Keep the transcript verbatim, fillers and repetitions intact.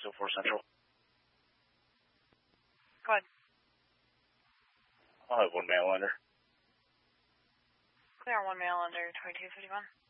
oh four Central. Go ahead. I'll have one mail under. Clear one mail under twenty-two fifty-one.